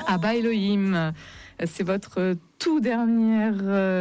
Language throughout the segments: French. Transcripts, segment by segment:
Abba Elohim, c'est votre toute dernière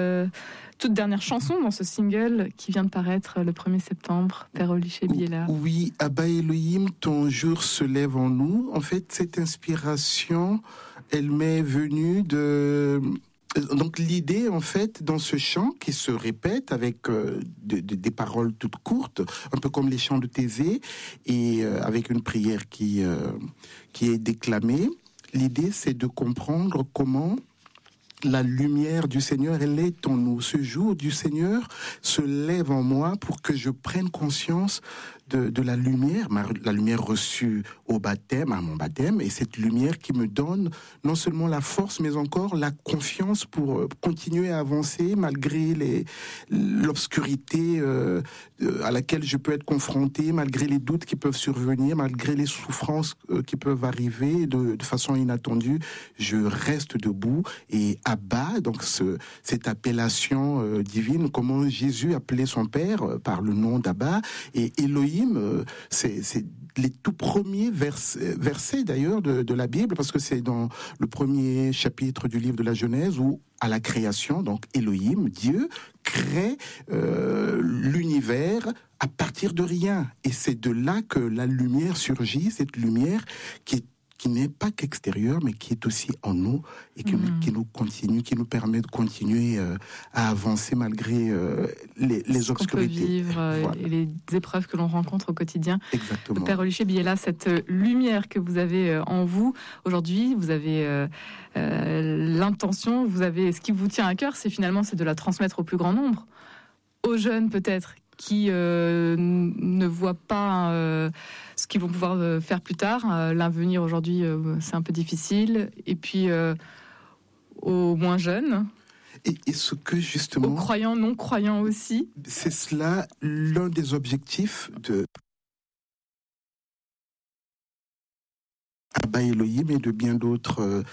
chanson dans ce single qui vient de paraître le 1er septembre, Père Oliché Biela. Oui, Abba Elohim, ton jour se lève en nous. En fait, cette inspiration, elle m'est venue de... Donc l'idée, en fait, dans ce chant qui se répète avec des paroles toutes courtes, un peu comme les chants de Thésée, et avec une prière qui est déclamée, l'idée, c'est de comprendre comment la lumière du Seigneur, elle est en nous. Ce jour du Seigneur se lève en moi pour que je prenne conscience de la lumière, la lumière reçue au baptême, à mon baptême, et cette lumière qui me donne non seulement la force, mais encore la confiance pour continuer à avancer malgré l'obscurité à laquelle je peux être confronté, malgré les doutes qui peuvent survenir, malgré les souffrances qui peuvent arriver de façon inattendue. Je reste debout et Abba, donc cette appellation divine, comment Jésus appelait son Père par le nom d'Abba, et Elohim, c'est les tout premiers versets d'ailleurs de la Bible, parce que c'est dans le premier chapitre du livre de la Genèse où, à la création, donc Elohim, Dieu, crée l'univers à partir de rien. Et c'est de là que la lumière surgit, cette lumière qui n'est pas qu'extérieure, mais qui est aussi en nous et qui nous permet de continuer à avancer malgré les obscurités. Qu'on peut vivre voilà. Et les épreuves que l'on rencontre au quotidien. Exactement. Père Oliché Biela, cette lumière que vous avez en vous, aujourd'hui, vous avez l'intention, vous avez ce qui vous tient à cœur, c'est de la transmettre au plus grand nombre, aux jeunes peut-être, qui ne voient pas ce qu'ils vont pouvoir faire plus tard. L'avenir aujourd'hui, c'est un peu difficile. Et puis, aux moins jeunes. Et ce que justement... Aux croyants, non-croyants aussi. C'est cela l'un des objectifs de Abba Elohim et de bien d'autres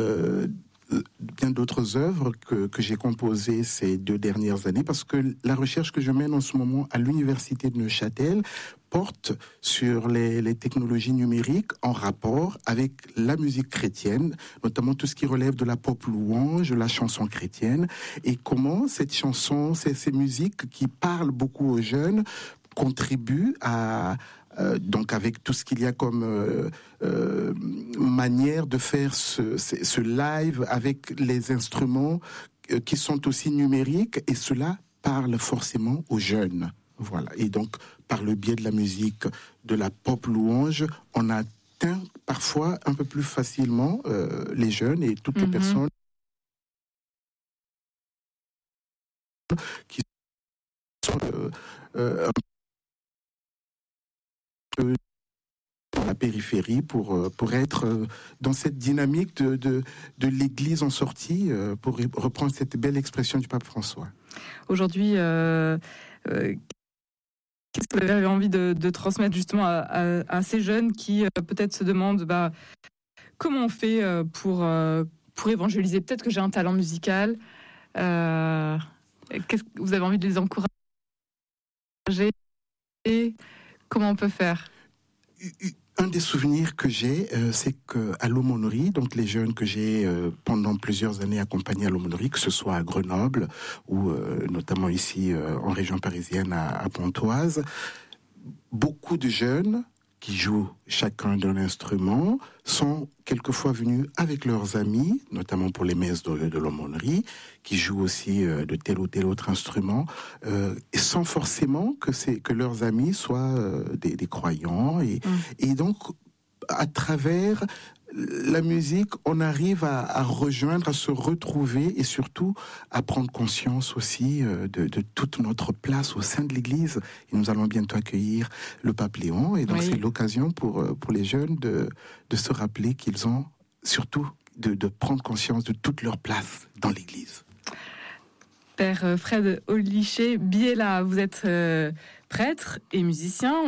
œuvres que j'ai composées ces 2 dernières années, parce que la recherche que je mène en ce moment à l'université de Neuchâtel porte sur les technologies numériques en rapport avec la musique chrétienne, notamment tout ce qui relève de la pop louange, la chanson chrétienne, et comment cette chanson, ces musiques qui parlent beaucoup aux jeunes contribuent à donc avec tout ce qu'il y a comme manière de faire ce live avec les instruments qui sont aussi numériques, et cela parle forcément aux jeunes. Voilà. Et donc, par le biais de la musique, de la pop louange, on atteint parfois un peu plus facilement les jeunes et toutes les personnes qui sont un peu dans la périphérie pour être dans cette dynamique de l'Église en sortie, pour reprendre cette belle expression du pape François. Aujourd'hui, qu'est-ce que vous avez envie de transmettre justement à ces jeunes qui peut-être se demandent comment on fait pour évangéliser? Peut-être que j'ai un talent musical. Qu'est-ce que vous avez envie de les encourager? Et comment on peut faire? Un des souvenirs que j'ai, c'est qu'à l'aumônerie, donc les jeunes que j'ai pendant plusieurs années accompagnés à l'aumônerie, que ce soit à Grenoble ou notamment ici en région parisienne à Pontoise, beaucoup de jeunes qui jouent chacun d'un instrument sont quelquefois venus avec leurs amis, notamment pour les messes de l'aumônerie, qui jouent aussi de tel ou tel autre instrument, sans forcément que leurs amis soient des croyants. Et donc, à travers la musique, on arrive à rejoindre, à se retrouver et surtout à prendre conscience aussi de toute notre place au sein de l'Église. Et nous allons bientôt accueillir le pape Léon, et donc oui, c'est l'occasion pour les jeunes de se rappeler qu'ils ont surtout de prendre conscience de toute leur place dans l'Église. Père Fred Oliché Biela, vous êtes prêtre et musicien.